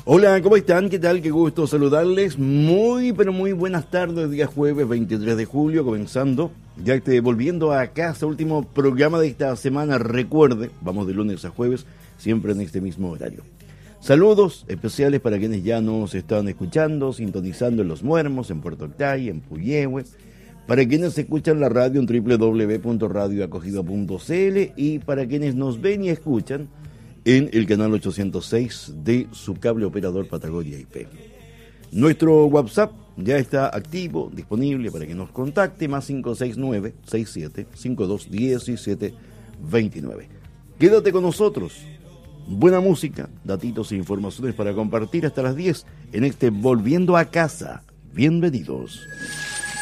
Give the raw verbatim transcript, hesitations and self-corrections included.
Hola, ¿cómo están? ¿Qué tal? Qué gusto saludarles. Muy, pero muy buenas tardes, día jueves veintitrés de julio, comenzando, ya este, volviendo a casa, último programa de esta semana. Recuerde, vamos de lunes a jueves, siempre en este mismo horario. Saludos especiales para quienes ya nos están escuchando, sintonizando en Los Muermos, en Puerto Octay, en Puyehue, para quienes escuchan la radio en doble u doble u doble u punto radio acogido punto c l y para quienes nos ven y escuchan en el canal ochocientos seis de su cable operador Patagonia I P. Nuestro WhatsApp ya está activo, disponible para que nos contacte, más cinco seis nueve, seis siete cinco dos uno siete dos nueve. Quédate con nosotros. Buena música, datitos e informaciones para compartir hasta las diez en este Volviendo a Casa. Bienvenidos.